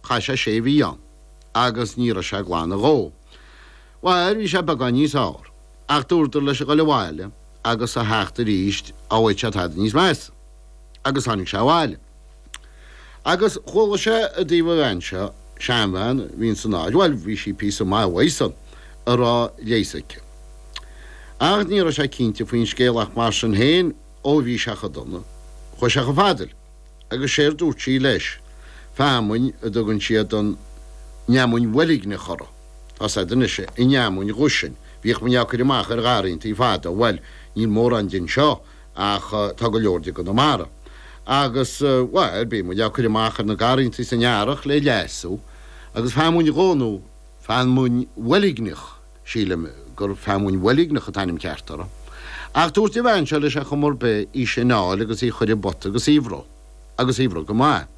chaise sé bhíon, agus ní se gláánna gó. Bhil bhí sé bagán níos áir, ach dúirtar leis go le bháile agus a heachta ríist áhaid se tad níos meas, agus tháinig se bháile. Agus chola sé a dtíomh bhainse seanbhain hín san áid, bhil bhí sí pí má bhaisan a rá léasaice. Ach ní sé cinnte faoin scéalach mar an héin ó bhí secha donna, chu se go fadal, agus séir dúirtí leis, feamuin a dogann siad an neamúin bhfuigh na chora. Tá sé duna sé i neamúin gúsin, bhíoh mu neachir amach ar gáiríonnta í fada, bhfuil ní mór an din seo ach tá go leordaí go na mara. Agus bhil bí mu neachir amach ar na gáiríonnta sa nearach le leasú, agus feamuin gcónú feamuin bhfuignach síle gur feamuin bhfuignach a tanim ceartara. Ach dúirtí bhain se leis a chumór be í sé náil agus í chuir bot agus íomhró go má.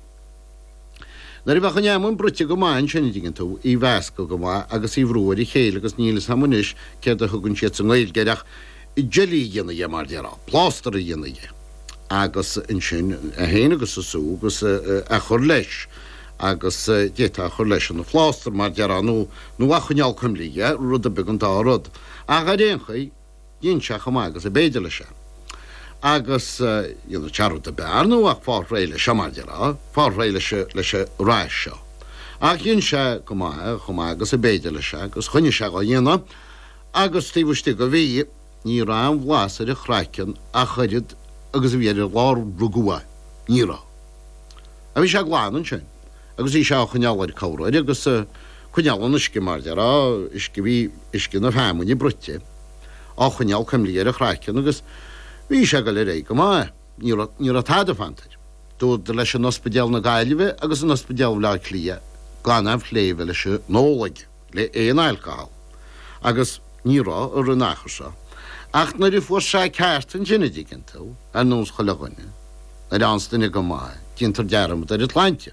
Nar i bhecha neamún brute go máin sinna dígann tú í bheasca go má agus í bhrúir i chéile agus nílas hamunis cead a thugann siad san ghail geadach i gelí dhéana dhé mar deará, plástar a dhéana dhé. Agus in sin a héana agus a sú agus a chur leis agus déta a chur leis an na plástar mar deará nó a chuneal cumlíe rud a began dá rud. A ga déonchaí dín se go agus a béidir lei se. Agus tearú a bearnú ach fá réile se mar deará, fá réile lei se ráis seo. Ach dín se go agus a béidir lei se, agus chunne se go dhéana, agus tíbhtí go bhí ní rám bhlásar a chráicin a chuirid agus a bhéidir lár brugúa nírá. A bhí se gláán sin, agus í se chuneáir cáráid agus chuneálan isci mar deará isci na feamuin i brute á chuneál cumlíar a chráicin agus bhí se go le ré go má ní a táda fantaid. Dú de leis an ospidéal na gaiileh agus an ospidéal le clia gláanamh léomh leis nólaig le éon ailcáil. Agus nírá ar an nachar seo. Ach nar i fuair sé ceart an sinna dígann tú ar nús cholaghine, ar anstainna go má, cinntar dearam ar Atlantia.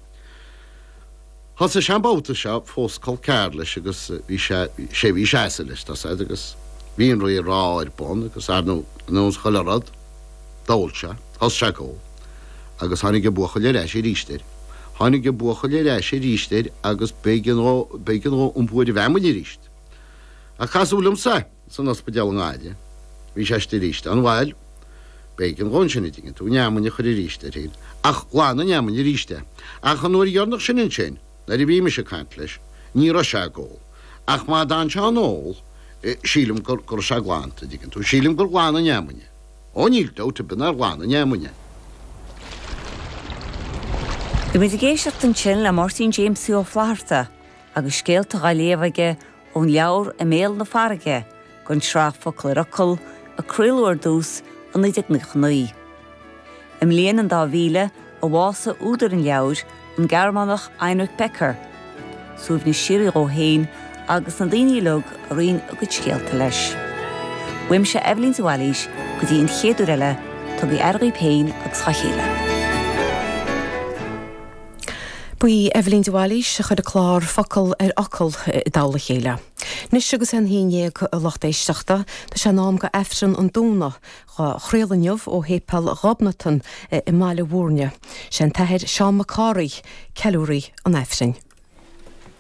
Tá sa seanbáta seo fóscail cear leis agus sé bhí séasa leis tá agus bhíon roií rá ar bon agus ar nús cholarad dóilse, thos se có, agus tháinig go bucha le leis i ríistir. Tháinig go bucha le leis i ríistir agus bégan ó umpúir bheimmuin i ríist. A chasúlam sa san ospidéal an áide, bhí séiste ríiste an bhil, bégan gón sinna dígann tú neamúin chuir i ríiste hín. Ach gláánna neamúin i ríiste. Ach an nuair dhearnach sin sin, nar i bhí me se caiint leis, ní ra se gó. Ach má dáin se an óil, sílim gur se gláánta dígann tú, sílim gur gláánna neamúine. Ó níl dóta bin ar gláánna neamúine. I mid a géisiocht an sin le Martin James ó Flaharta, agus scéalta gáléomhaige ón leabhar a méal na farige, gon sráfa cloracol a cruúir dús an 19 Im líon an 2000 a bhása údar an leabhar an Gearmánach Heinrich Becker, súbh na sirí ó héin agus an daoine lug a rion a go scéalta leis. Bhuaim se Evelyn Wallis go dtí an chéadú eile tá bhí airgí péin agus chachéile. Buí Evelyn Wallis a chud a chlár focail ar acail i dála chéile. Nis agus an híineag a lochtéisteachta, tá sé nám go efrin an dúna go chréalaniuh ó hépal Robnatan i Máile Bhúrne, sé an taithir Seán Macáraí ceúraí an efrin.